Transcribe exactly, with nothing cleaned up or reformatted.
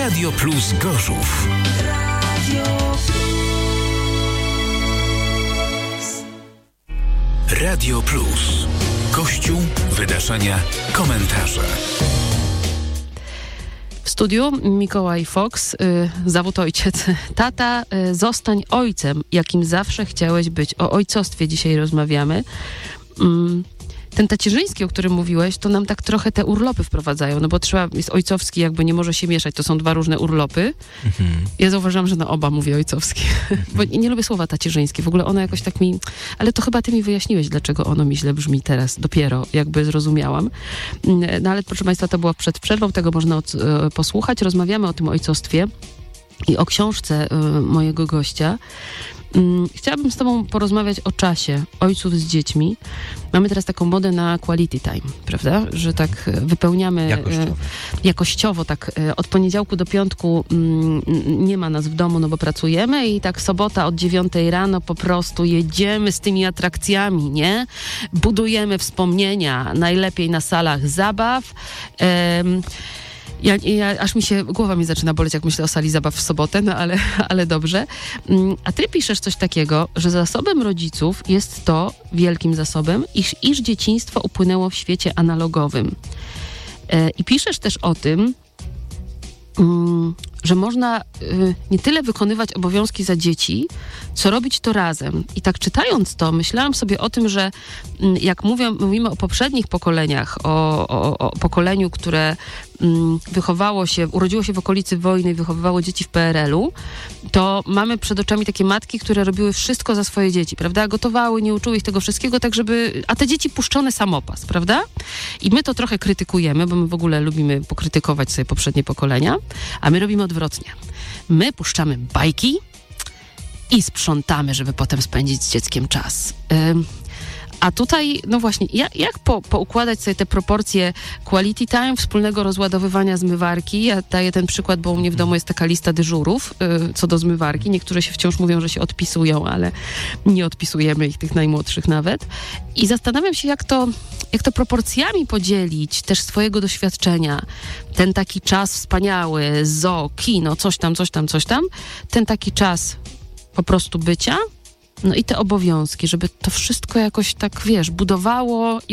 Radio Plus Gorzów. Radio Plus. Radio Plus. Kościół, wydarzenia, komentarze. W studiu Mikołaj Fox, y, zawód ojciec. Tata, y, zostań ojcem, jakim zawsze chciałeś być. O ojcostwie dzisiaj rozmawiamy. Mm. Ten tacierzyński, o którym mówiłeś, to nam tak trochę te urlopy wprowadzają, no bo trzeba, jest ojcowski, jakby nie może się mieszać, to są dwa różne urlopy. Mhm. Ja zauważyłam, że na oba mówię ojcowski, mhm. bo nie lubię słowa tacierzyńskie, w ogóle ono jakoś tak mi, ale to chyba ty mi wyjaśniłeś, dlaczego ono mi źle brzmi teraz, dopiero jakby zrozumiałam. No ale proszę Państwa, to było przed przerwą, tego można od, e, posłuchać, rozmawiamy o tym ojcostwie i o książce e, mojego gościa. Chciałabym z tobą porozmawiać o czasie ojców z dziećmi. Mamy teraz taką modę na quality time, prawda? Że tak wypełniamy jakościowo, jakościowo tak od poniedziałku do piątku mm, nie ma nas w domu, no bo pracujemy i tak sobota od dziewiątej rano po prostu jedziemy z tymi atrakcjami, nie? Budujemy wspomnienia, najlepiej na salach zabaw. Em, Ja, ja, aż mi się, głowa mi zaczyna boleć, jak myślę o sali zabaw w sobotę, no ale, ale dobrze. A ty piszesz coś takiego, że zasobem rodziców jest to, wielkim zasobem, iż, iż dzieciństwo upłynęło w świecie analogowym. E, I piszesz też o tym, mm, że można y, nie tyle wykonywać obowiązki za dzieci, co robić to razem. I tak czytając to, myślałam sobie o tym, że y, jak mówię, mówimy o poprzednich pokoleniach, o, o, o pokoleniu, które y, wychowało się, urodziło się w okolicy wojny i wychowywało dzieci w P R L u, to mamy przed oczami takie matki, które robiły wszystko za swoje dzieci, prawda? Gotowały, nie uczyły ich tego wszystkiego, tak żeby... A te dzieci puszczone samopas, prawda? I my to trochę krytykujemy, bo my w ogóle lubimy pokrytykować sobie poprzednie pokolenia, a my robimy odwrotnie. My puszczamy bajki i sprzątamy, żeby potem spędzić z dzieckiem czas. Ym, a tutaj, no właśnie, jak, jak po, poukładać sobie te proporcje quality time, wspólnego rozładowywania zmywarki? Ja daję ten przykład, bo u mnie w domu jest taka lista dyżurów yy, co do zmywarki. Niektóre się wciąż mówią, że się odpisują, ale nie odpisujemy ich, tych najmłodszych nawet. I zastanawiam się, jak to, jak to proporcjami podzielić też swojego doświadczenia. Ten taki czas wspaniały, zoo, kino, coś tam, coś tam, coś tam. Ten taki czas po prostu bycia. No i te obowiązki, żeby to wszystko jakoś tak, wiesz, budowało i